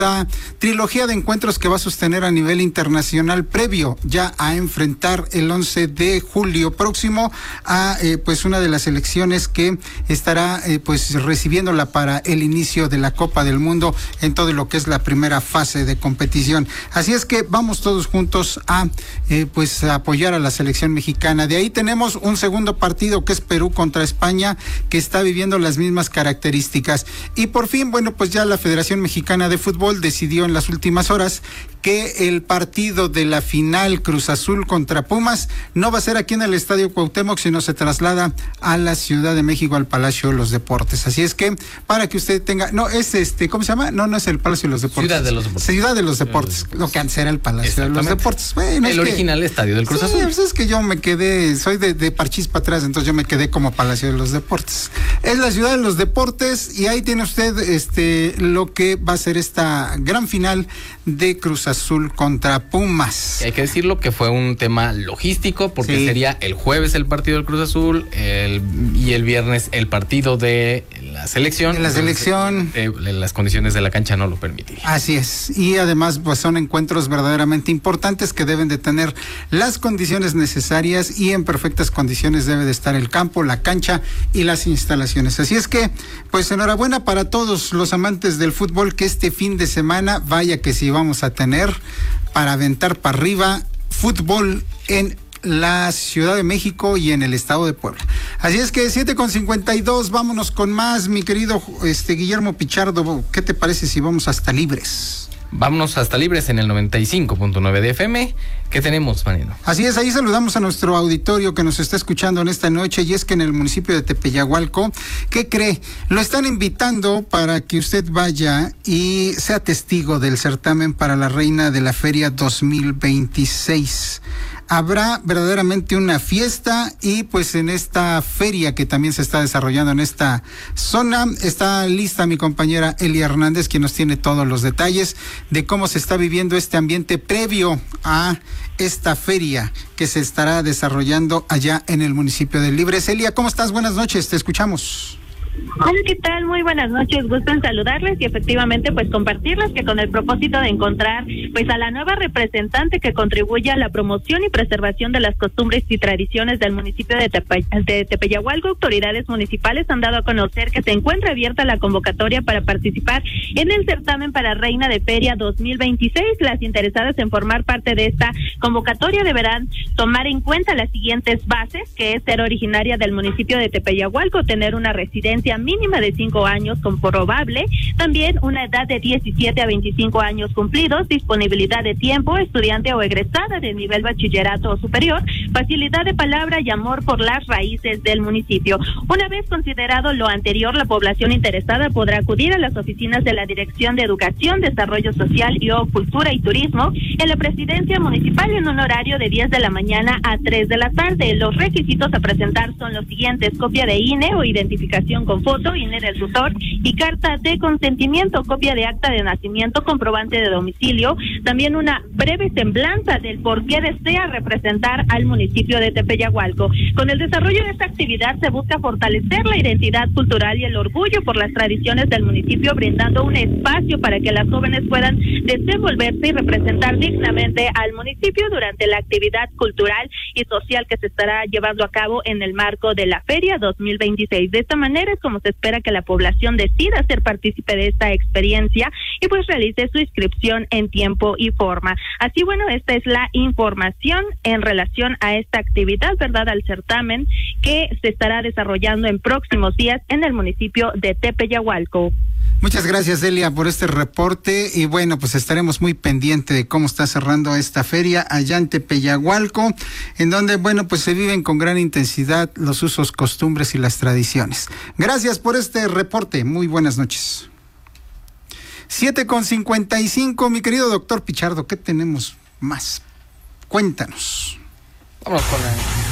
La trilogía de encuentros que va a sostener a nivel internacional previo ya a enfrentar el 11 de julio próximo a pues una de las elecciones que estará pues recibiéndola para el inicio de la Copa del Mundo en todo lo que es la primera fase de competición. Así es que vamos todos juntos a pues a apoyar a la selección mexicana. De ahí tenemos un segundo partido que es Perú contra España, que está viviendo las mismas características. Y por fin, bueno, pues ya la Federación Mexicana de Fútbol decidió en las últimas horas que el partido de la final Cruz Azul contra Pumas no va a ser aquí en el Estadio Cuauhtémoc, sino se traslada a la Ciudad de México, al Palacio de los Deportes. Así es que para que usted tenga, no es ¿cómo se llama? No es el Palacio de los Deportes. Ciudad de los Deportes. Ciudad de los Deportes, lo que antes era el Palacio de los Deportes. Bueno, el original estadio del Cruz Azul. Pues es que yo me quedé, soy de Parchís para atrás, entonces yo me quedé como Palacio de los Deportes. Es la Ciudad de los Deportes y ahí tiene usted lo que va a ser esta gran final de Cruz Azul contra Pumas. Hay que decirlo que fue un tema logístico porque sí, sería el jueves el partido del Cruz Azul y el viernes el partido de la selección. De la selección. Las condiciones de la cancha no lo permitirían. Así es. Y además pues son encuentros verdaderamente importantes que deben de tener las condiciones necesarias y en perfectas condiciones debe de estar el campo, la cancha y las instalaciones. Así es que pues enhorabuena para todos los amantes del fútbol, que este fin de semana vaya que sí vamos a tener para aventar para arriba fútbol en la Ciudad de México y en el estado de Puebla. Así es que 7:52, vámonos con más, mi querido Guillermo Pichardo. ¿Qué te parece si vamos hasta Libres? Vámonos hasta Libres en el 95.9 de FM. ¿Qué tenemos, Mariano? Así es, ahí saludamos a nuestro auditorio que nos está escuchando en esta noche, y es que en el municipio de Tepeyagualco, ¿qué cree? Lo están invitando para que usted vaya y sea testigo del certamen para la Reina de la Feria 2026. Habrá verdaderamente una fiesta y pues en esta feria que también se está desarrollando en esta zona está lista mi compañera Elia Hernández, quien nos tiene todos los detalles de cómo se está viviendo este ambiente previo a esta feria que se estará desarrollando allá en el municipio de Libres. Elia, ¿cómo estás? Buenas noches, te escuchamos. Hola, ¿qué tal? Muy buenas noches, gusto en saludarles y efectivamente pues compartirles que con el propósito de encontrar pues a la nueva representante que contribuye a la promoción y preservación de las costumbres y tradiciones del municipio de Tepeyagualco, autoridades municipales han dado a conocer que se encuentra abierta la convocatoria para participar en el certamen para Reina de Feria 2026. Las interesadas en formar parte de esta convocatoria deberán tomar en cuenta las siguientes bases, que es ser originaria del municipio de Tepeyagualco, tener una residencia mínima de 5 años comprobable, también una edad de 17 a 25 años cumplidos, disponibilidad de tiempo, estudiante o egresada de nivel bachillerato o superior, facilidad de palabra y amor por las raíces del municipio. Una vez considerado lo anterior, la población interesada podrá acudir a las oficinas de la Dirección de Educación, Desarrollo Social y Cultura y Turismo en la Presidencia Municipal en un horario de 10 de la mañana a 3 de la tarde. Los requisitos a presentar son los siguientes: copia de INE o identificación con foto, INE del tutor y carta de consentimiento, copia de acta de nacimiento, comprobante de domicilio, también una breve semblanza del por qué desea representar al municipio de Tepeyagualco. Con el desarrollo de esta actividad se busca fortalecer la identidad cultural y el orgullo por las tradiciones del municipio, brindando un espacio para que las jóvenes puedan desenvolverse y representar dignamente al municipio durante la actividad cultural y social que se estará llevando a cabo en el marco de la Feria 2026. De esta manera es como se espera que la población decida ser partícipe de esta experiencia y pues realice su inscripción en tiempo y forma. Así, bueno, esta es la información en relación a esta actividad, ¿verdad?, al certamen que se estará desarrollando en próximos días en el municipio de Tepeyagualco. Muchas gracias, Elia, por este reporte y bueno, pues estaremos muy pendientes de cómo está cerrando esta feria allá en Tepeyagualco, en donde, bueno, pues se viven con gran intensidad los usos, costumbres y las tradiciones. Gracias por este reporte, muy buenas noches. 7:55, mi querido doctor Pichardo, ¿qué tenemos más? Cuéntanos. Vámonos con la